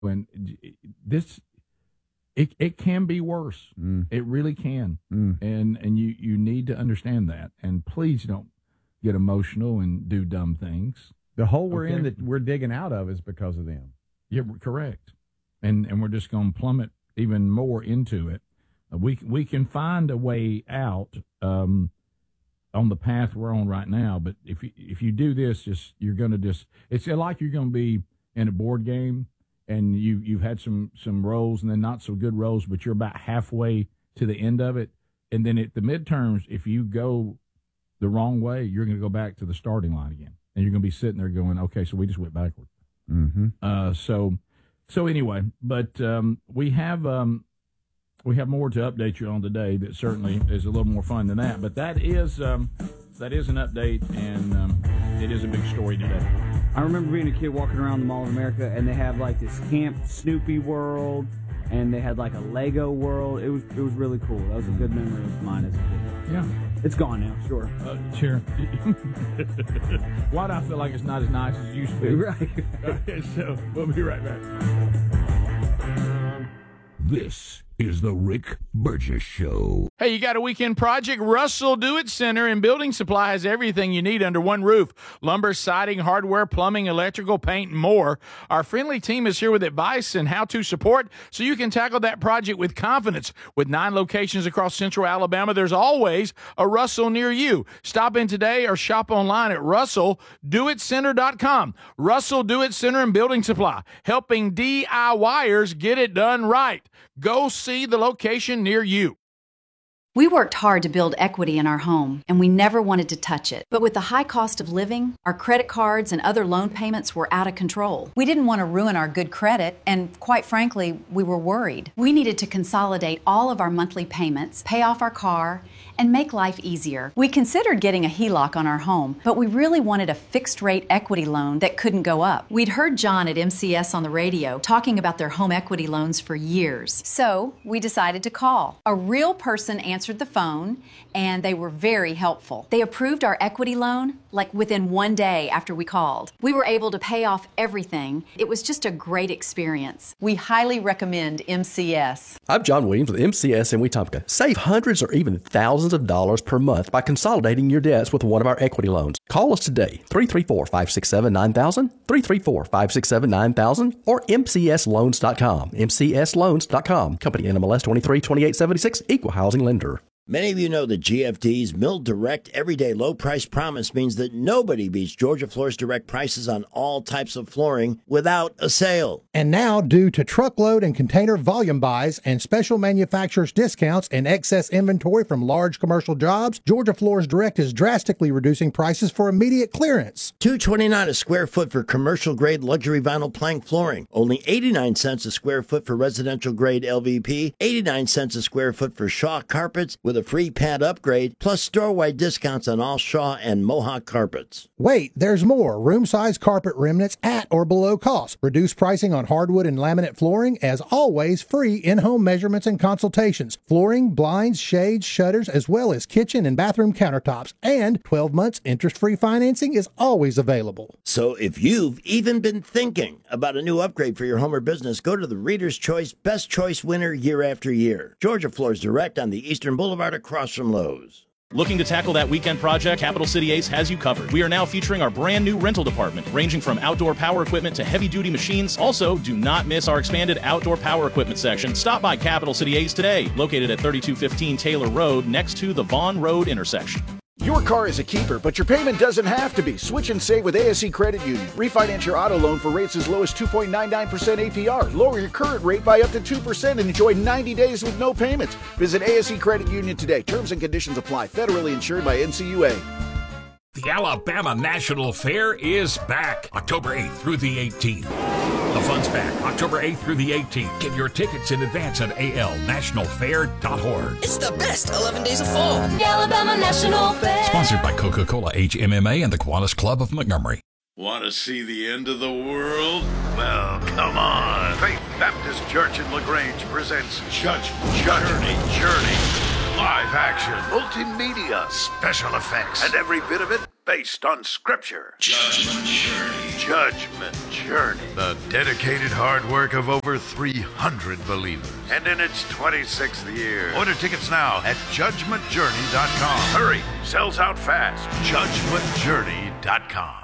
And this, it can be worse. It really can. And you need to understand that. And please don't get emotional and do dumb things. The hole we're in that we're digging out of is because of them. You're correct. And we're just going to plummet even more into it. We can find a way out on the path we're on right now. But if you do this, you're going to it's like you're going to be in a board game and you've had some rolls and then not so good rolls, but you're about halfway to the end of it. And then at the midterms, if you go the wrong way, you're going to go back to the starting line again. And you're going to be sitting there going, okay, so we just went backward. So anyway, but we have more to update you on today that certainly is a little more fun than that. But that is an update, and it is a big story today. I remember being a kid walking around the Mall of America, and they have like this Camp Snoopy world, and they had like a Lego world. It was really cool. That was a good memory of mine as a kid. Yeah. It's gone now, sure. Sure. Why do I feel like it's not as nice as it used to be? Right. Okay, so we'll be right back. This is the Rick Burgess Show. Hey, you got a weekend project? Russell Do-It Center and Building Supply has everything you need under one roof. Lumber, siding, hardware, plumbing, electrical, paint, and more. Our friendly team is here with advice and how-to support so you can tackle that project with confidence. With 9 locations across central Alabama, there's always a Russell near you. Stop in today or shop online at russelldoitcenter.com. Russell Do-It Center and Building Supply, helping DIYers get it done right. Go see the location near you. We worked hard to build equity in our home, and we never wanted to touch it. But with the high cost of living, our credit cards and other loan payments were out of control. We didn't want to ruin our good credit, and quite frankly, we were worried. We needed to consolidate all of our monthly payments, pay off our car, and make life easier. We considered getting a HELOC on our home, but we really wanted a fixed-rate equity loan that couldn't go up. We'd heard John at MCS on the radio talking about their home equity loans for years. So we decided to call. A real person answered the phone, and they were very helpful. They approved our equity loan like within 1 day after we called. We were able to pay off everything. It was just a great experience. We highly recommend MCS. I'm John Williams with MCS in Wetumpka. Save hundreds or even thousands of dollars per month by consolidating your debts with one of our equity loans. Call us today, 334-567-9000, 334-567-9000, or mcsloans.com, mcsloans.com. Company NMLS 232876, Equal Housing Lender. Many of you know that GFD's Mill Direct Everyday Low Price Promise means that nobody beats Georgia Floor's direct prices on all types of flooring without a sale. And now, due to truckload and container volume buys and special manufacturers' discounts and excess inventory from large commercial jobs, Georgia Floors Direct is drastically reducing prices for immediate clearance. $229 a square foot for commercial-grade luxury vinyl plank flooring. Only 89 cents a square foot for residential-grade LVP. 89 cents a square foot for Shaw carpets with a free pad upgrade, plus store-wide discounts on all Shaw and Mohawk carpets. Wait, there's more. Room-size carpet remnants at or below cost. Reduced pricing on hardwood and laminate flooring. As always, free in-home measurements and consultations. Flooring, blinds, shades, shutters, as well as kitchen and bathroom countertops. And 12 months interest-free financing is always available. So if you've even been thinking about a new upgrade for your home or business, go to the Reader's Choice Best Choice winner year after year. Georgia Floors Direct on the Eastern Boulevard across from Lowe's. Looking to tackle that weekend project? Capital City Ace has you covered. We are now featuring our brand new rental department, ranging from outdoor power equipment to heavy-duty machines. Also, do not miss our expanded outdoor power equipment section. Stop by Capital City Ace today, located at 3215 Taylor Road, next to the Vaughn Road intersection. Your car is a keeper, but your payment doesn't have to be. Switch and save with ASE Credit Union. Refinance your auto loan for rates as low as 2.99% APR. Lower your current rate by up to 2% and enjoy 90 days with no payments. Visit ASE Credit Union today. Terms and conditions apply. Federally insured by NCUA. The Alabama National Fair is back, October 8th through the 18th. The fun's back, October 8th through the 18th. Get your tickets in advance at alnationalfair.org. It's the best 11 days of fall. The Alabama National Fair. Sponsored by Coca-Cola HMMA and the Kiwanis Club of Montgomery. Want to see the end of the world? Well, come on. Faith Baptist Church in LaGrange presents Judgment Journey. Live action, multimedia, special effects, and every bit of it based on Scripture. Judgment Journey. Journey. The dedicated hard work of over 300 believers. And in its 26th year. Order tickets now at judgmentjourney.com. Hurry, sells out fast. judgmentjourney.com.